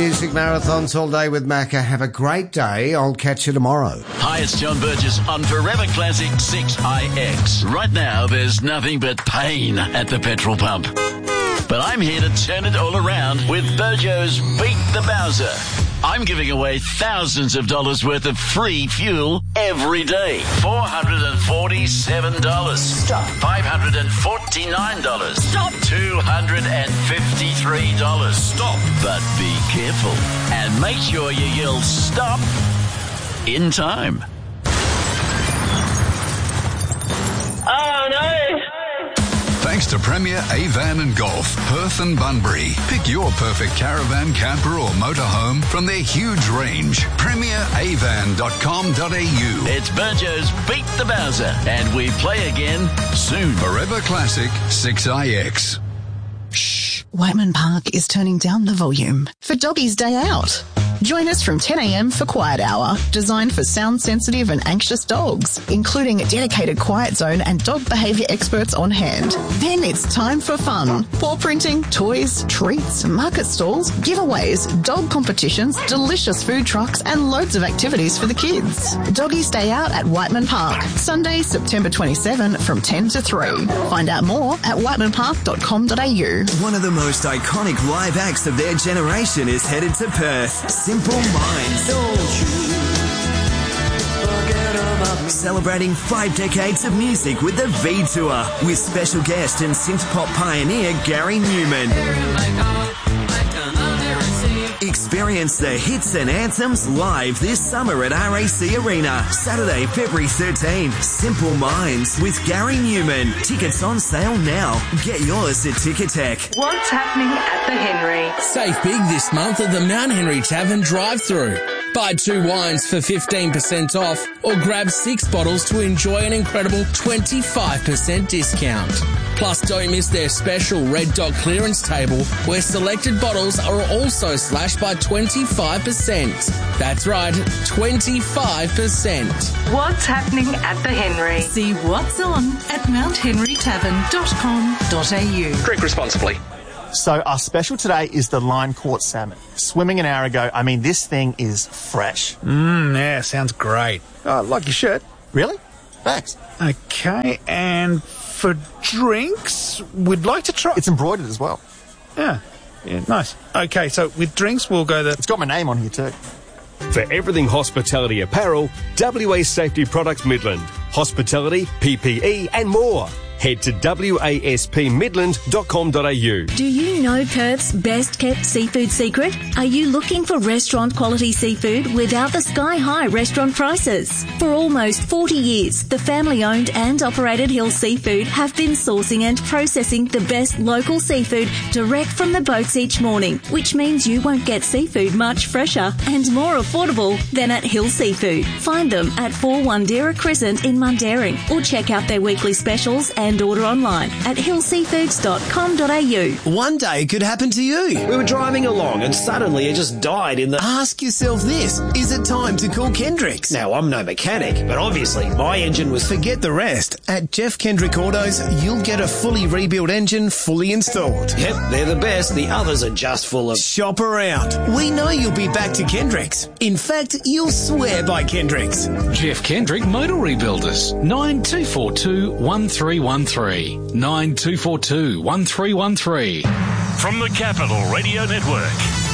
music marathons all day with Macca. Have a great day. I'll catch you tomorrow. Hi, it's John Burgess on Forever Classic 6IX. Right now, there's nothing but pain at the petrol pump. But I'm here to turn it all around with Burjo's Beat the Bowser. I'm giving away thousands of dollars worth of free fuel every day. $447. Stop. $549. Stop. $253. Stop. But be careful and make sure you yell stop in time. Oh, no. Thanks to Premier Avan and Golf, Perth and Bunbury. Pick your perfect caravan, camper or motorhome from their huge range. PremierAvan.com.au. It's Burjo's Beat the Bowser, and we play again soon. Forever Classic 6IX. Shh. Whiteman Park is turning down the volume for Doggy's Day Out. Join us from 10 a.m. for Quiet Hour, designed for sound-sensitive and anxious dogs, including a dedicated quiet zone and dog behaviour experts on hand. Then it's time for fun. Paw printing, toys, treats, market stalls, giveaways, dog competitions, delicious food trucks and loads of activities for the kids. Doggy's Day Out at Whiteman Park, Sunday, September 27 from 10 to 3. Find out more at whitemanpark.com.au. One of the most iconic live acts of their generation is headed to Perth. Simple Minds. Celebrating 5 decades of music with the V Tour with special guest and synth pop pioneer Gary Newman. Experience the hits and anthems live this summer at RAC Arena. Saturday, February 13. Simple Minds with Gary Newman. Tickets on sale now. Get yours at Ticketek. What's happening at the Henry? Save big this month at the Mount Henry Tavern drive-thru. Buy 2 wines for 15% off or grab 6 bottles to enjoy an incredible 25% discount. Plus, don't miss their special Red Dot clearance table where selected bottles are also slashed by 25%. That's right, 25%. What's happening at the Henry? See what's on at mounthenrytavern.com.au. Drink responsibly. So our special today is the line caught salmon. Swimming an hour ago. I mean, this thing is fresh. Yeah, sounds great. Oh, like your shirt. Really? Thanks. Okay, and for drinks, we'd like to try... It's embroidered as well. Yeah, nice. Okay, so with drinks, we'll go the... It's got my name on here too. For everything hospitality apparel, WA Safety Products Midland. Hospitality, PPE and more. Head to waspmidland.com.au. Do you know Perth's best-kept seafood secret? Are you looking for restaurant-quality seafood without the sky-high restaurant prices? For almost 40 years, the family-owned and operated Hill Seafood have been sourcing and processing the best local seafood direct from the boats each morning, which means you won't get seafood much fresher and more affordable than at Hill Seafood. Find them at 4 Wandera Crescent in Mundaring or check out their weekly specials and order online at hillseafoods.com.au. One day could happen to you. We were driving along and suddenly it just died in the... Ask yourself this, is it time to call Kendricks? Now, I'm no mechanic, but obviously my engine was... Forget the rest. At Jeff Kendrick Autos, you'll get a fully rebuilt engine fully installed. Yep, they're the best. The others are just full of... Shop around. We know you'll be back to Kendricks. In fact, you'll swear by Kendricks. Jeff Kendrick Motor Rebuilders. 9242 1313. 9242 1313. From the Capital Radio Network,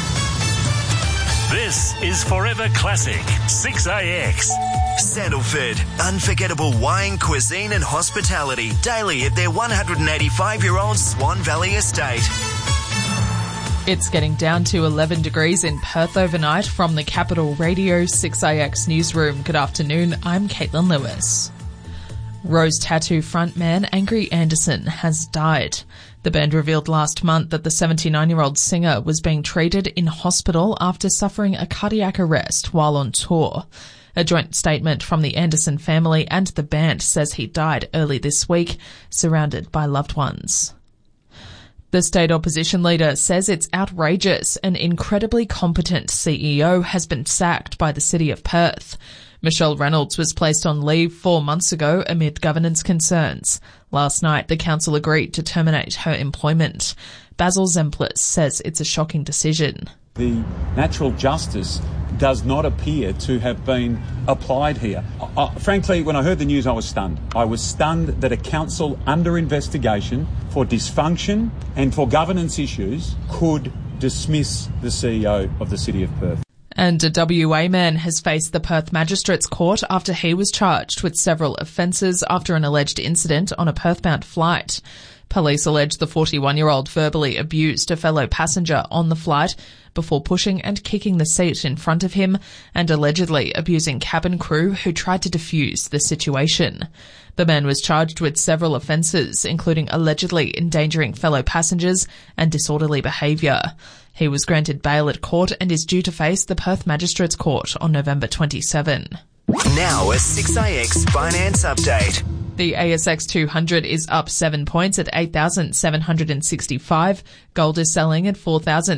this is Forever Classic 6AX. Sandalford, unforgettable wine, cuisine and hospitality daily at their 185-year-old Swan Valley estate. It's getting down to 11 degrees in Perth overnight. From the Capital Radio 6AX newsroom, good afternoon, I'm Caitlin Lewis. Rose Tattoo frontman Angry Anderson has died. The band revealed last month that the 79-year-old singer was being treated in hospital after suffering a cardiac arrest while on tour. A joint statement from the Anderson family and the band says he died early this week, surrounded by loved ones. The state opposition leader says it's outrageous an incredibly competent CEO has been sacked by the City of Perth. Michelle Reynolds was placed on leave 4 months ago amid governance concerns. Last night, the council agreed to terminate her employment. Basil Zemplis says it's a shocking decision. The natural justice does not appear to have been applied here. Frankly, when I heard the news, I was stunned. I was stunned that a council under investigation for dysfunction and for governance issues could dismiss the CEO of the City of Perth. And a WA man has faced the Perth Magistrates Court after he was charged with several offences after an alleged incident on a Perth-bound flight. Police allege the 41-year-old verbally abused a fellow passenger on the flight before pushing and kicking the seat in front of him and allegedly abusing cabin crew who tried to defuse the situation. The man was charged with several offences, including allegedly endangering fellow passengers and disorderly behaviour. He was granted bail at court and is due to face the Perth Magistrates Court on November 27. Now a 6AX finance update. The ASX 200 is up 7 points at 8,765. Gold is selling at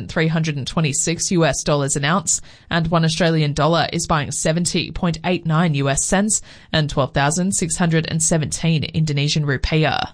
$4,326 an ounce, and $1 Australian dollar is buying 70.89 US cents and 12,617 Indonesian rupiah.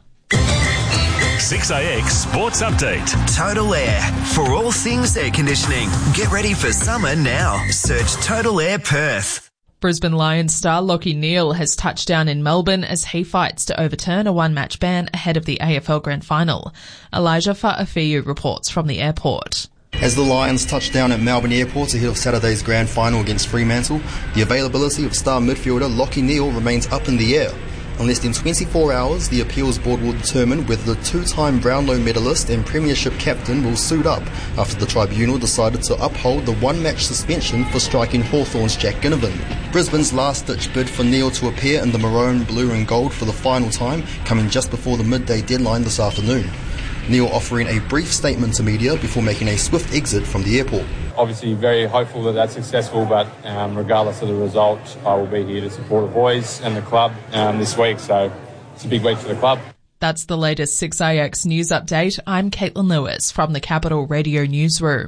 6AX Sports Update. Total Air. For all things air conditioning. Get ready for summer now. Search Total Air Perth. Brisbane Lions star Lachie Neale has touched down in Melbourne as he fights to overturn a one-match ban ahead of the AFL Grand Final. Elijah Fa'afiu reports from the airport. As the Lions touch down at Melbourne Airport ahead of Saturday's grand final against Fremantle, the availability of star midfielder Lachie Neale remains up in the air. In less than 24 hours, the appeals board will determine whether the two-time Brownlow medalist and premiership captain will suit up after the tribunal decided to uphold the one-match suspension for striking Hawthorn's Jack Ginnivan. Brisbane's last-ditch bid for Neale to appear in the maroon, blue and gold for the final time, coming just before the midday deadline this afternoon. Neale offering a brief statement to media before making a swift exit from the airport. Obviously very hopeful that that's successful, but regardless of the result, I will be here to support the boys and the club this week, so it's a big week for the club. That's the latest 6AX news update. I'm Caitlin Lewis from the Capital Radio Newsroom.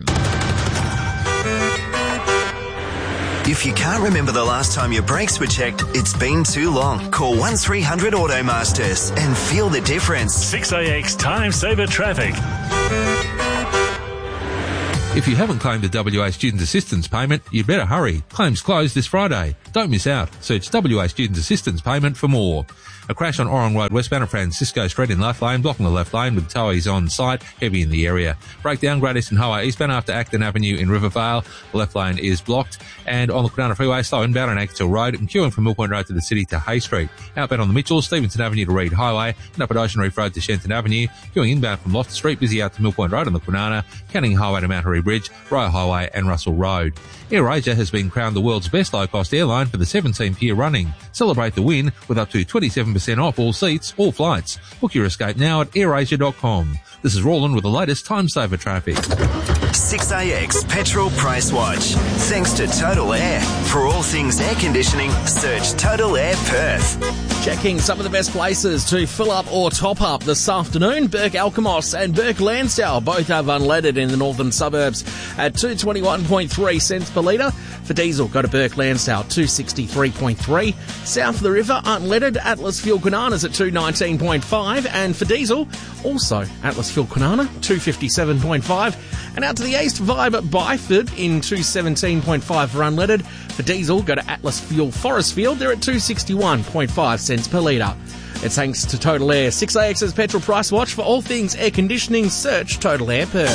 If you can't remember the last time your brakes were checked, it's been too long. Call 1300 Automasters and feel the difference. 6AX Time Saver Traffic. If you haven't claimed a WA Student Assistance payment, you'd better hurry. Claims close this Friday. Don't miss out. Search WA Student Assistance payment for more. A crash on Orong Road westbound of Francisco Street in left lane, blocking the left lane with towies on site, heavy in the area. Breakdown Great Eastern Highway eastbound after Acton Avenue in Rivervale. The left lane is blocked. And on the Kwinana Freeway, slow inbound on Acton Road and queuing from Mill Point Road to the city to Hay Street. Outbound on the Mitchell, Stevenson Avenue to Reed Highway and up at Ocean Reef Road to Shenton Avenue. Queuing inbound from Loftus Street, busy out to Mill Point Road on the Kwinana, Canning Highway to Mount Harry Bridge, Royal Highway and Russell Road. AirAsia has been crowned the world's best low-cost airline for the 17th year running. Celebrate the win with up to 27% off all seats, all flights. Book your escape now at airasia.com. This is Roland with the latest Time Saver traffic. 6AX Petrol Price Watch. Thanks to Total Air. For all things air conditioning, search Total Air Perth. Checking some of the best places to fill up or top up this afternoon. Burke Alkimos and Burke Lansdowne both have unleaded in the northern suburbs at 221.3 cents per litre. For diesel, go to Burke Lansdowne 263.3. South of the river, unleaded, Atlas Fuel Kwinana's at 219.5. And for diesel, also Atlas Fuel Kwinana 257.5. And out to the east, Vibe at Byford in 217.5 for unleaded. For diesel, go to Atlas Fuel Forestfield. They're at 261.5 cents per litre. It's thanks to Total Air. 6AX's Petrol Price Watch. For all things air conditioning, search Total Air Perth.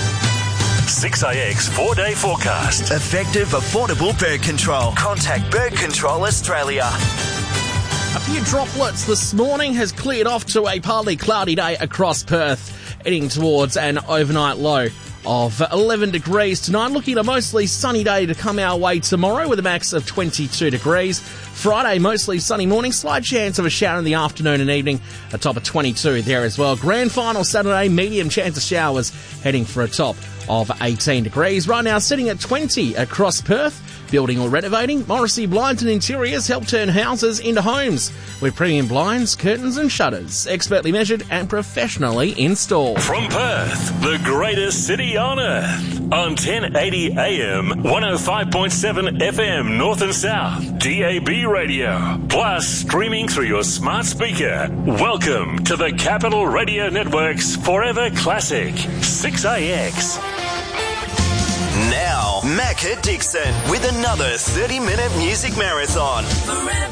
6AX 4-day forecast. Effective, affordable bird control. Contact Bird Control Australia. A few droplets this morning has cleared off to a partly cloudy day across Perth, heading towards an overnight low of 11 degrees tonight. Looking at a mostly sunny day to come our way tomorrow with a max of 22 degrees. Friday, mostly sunny morning, slight chance of a shower in the afternoon and evening, a top of 22 there as well. Grand final Saturday, medium chance of showers, heading for a top of 18 degrees. Right now, sitting at 20 across Perth. Building or renovating, Morrissey Blinds and Interiors help turn houses into homes with premium blinds, curtains and shutters, expertly measured and professionally installed. From Perth, the greatest city on earth, on 1080 AM, 105.7 FM North and South, DAB radio, plus streaming through your smart speaker. Welcome to the Capital Radio Network's Forever Classic, 6AX. Back at Dixon with another 30-minute music marathon.